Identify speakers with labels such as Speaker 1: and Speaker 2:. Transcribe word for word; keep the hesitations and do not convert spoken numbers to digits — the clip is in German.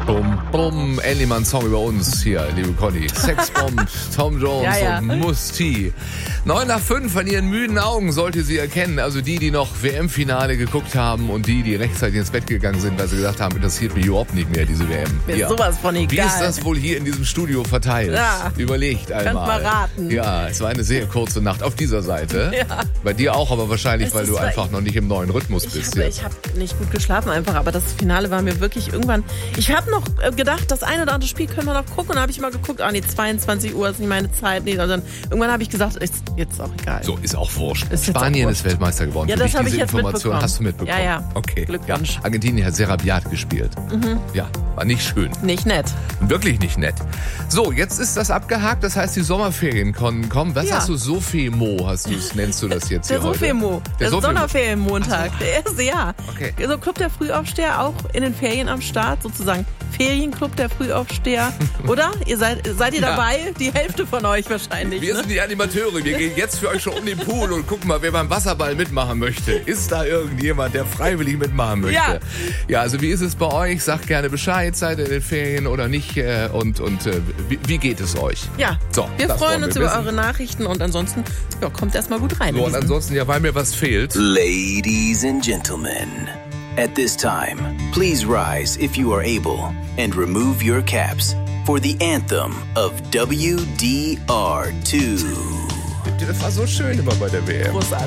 Speaker 1: Bum, bum. Endlich mal ein Song über uns hier, liebe Conny. Sexbomb, Tom Jones
Speaker 2: ja, ja.
Speaker 1: und Musti. Neun nach fünf an ihren müden Augen sollt ihr sie erkennen. Also die, die noch W M-Finale geguckt haben und die, die rechtzeitig ins Bett gegangen sind, weil sie gesagt haben, interessiert mich überhaupt nicht mehr, diese W M.
Speaker 2: Mir
Speaker 1: ja.
Speaker 2: ist sowas von egal.
Speaker 1: Wie ist das wohl hier in diesem Studio verteilt?
Speaker 2: Ja.
Speaker 1: Überlegt einmal.
Speaker 2: Kannst mal raten.
Speaker 1: Ja, es war eine sehr kurze Nacht auf dieser Seite.
Speaker 2: Ja.
Speaker 1: Bei dir auch, aber wahrscheinlich,
Speaker 2: Es
Speaker 1: weil
Speaker 2: ist
Speaker 1: du
Speaker 2: zwar-
Speaker 1: einfach noch nicht im neuen Rhythmus
Speaker 2: Ich
Speaker 1: bist.
Speaker 2: habe
Speaker 1: Ja.
Speaker 2: ich hab nicht gut geschlafen einfach, aber das Finale war mir wirklich irgendwann... Ich habe noch äh, gedacht, das eine oder andere Spiel können wir noch gucken. Und dann habe ich mal geguckt, ah nee, zweiundzwanzig Uhr ist nicht meine Zeit. Nee, und dann irgendwann habe ich gesagt, ist jetzt auch egal.
Speaker 1: So, ist auch wurscht.
Speaker 2: Ist jetzt
Speaker 1: Spanien
Speaker 2: auch wurscht.
Speaker 1: ist Weltmeister geworden.
Speaker 2: Ja,
Speaker 1: Für
Speaker 2: das
Speaker 1: dich
Speaker 2: habe
Speaker 1: diese
Speaker 2: ich jetzt
Speaker 1: Information
Speaker 2: mitbekommen.
Speaker 1: hast du mitbekommen.
Speaker 2: Ja, ja.
Speaker 1: Okay.
Speaker 2: Glückwunsch.
Speaker 1: Argentinien hat sehr rabiat gespielt. Mhm. Ja, war nicht schön.
Speaker 2: Nicht nett.
Speaker 1: Wirklich nicht nett. So, jetzt ist das abgehakt. Das heißt, die Sommerferien können kommen. Was
Speaker 2: Ja.
Speaker 1: hast du? Sofemo hast du nennst du das jetzt
Speaker 2: Der
Speaker 1: hier heute?
Speaker 2: Sofemo. Der,
Speaker 1: Sofemo.
Speaker 2: Sonderferienmontag. Der erste Jahr.
Speaker 1: Okay.
Speaker 2: So Club der Frühaufsteher auch in den Ferien am Start. Sozusagen Ferienclub der Frühaufsteher. Oder? Ihr seid, seid ihr
Speaker 1: Ja.
Speaker 2: dabei? Die Hälfte von euch wahrscheinlich.
Speaker 1: Wir
Speaker 2: ne?
Speaker 1: sind die Animateure. Wir gehen jetzt für euch schon um den Pool und gucken mal, wer beim Wasserball mitmachen möchte. Ist da irgendjemand, der freiwillig mitmachen möchte?
Speaker 2: Ja.
Speaker 1: Ja, also wie ist es bei euch? Sagt gerne Bescheid. Seid ihr in den Ferien oder nicht? Äh, Und, und äh, wie, wie geht es euch?
Speaker 2: Ja,
Speaker 1: So,
Speaker 2: wir
Speaker 1: das
Speaker 2: freuen
Speaker 1: wollen
Speaker 2: uns
Speaker 1: wir
Speaker 2: über
Speaker 1: wissen.
Speaker 2: eure Nachrichten und ansonsten ja, kommt erstmal gut rein.
Speaker 1: So,
Speaker 2: in
Speaker 1: und
Speaker 2: diesen-
Speaker 1: ansonsten, ja, weil mir was fehlt.
Speaker 3: Ladies and gentlemen, at this time, please rise if you are able and remove your caps for the anthem of W D R two.
Speaker 1: Das war so schön immer bei der W M.
Speaker 2: Großartig.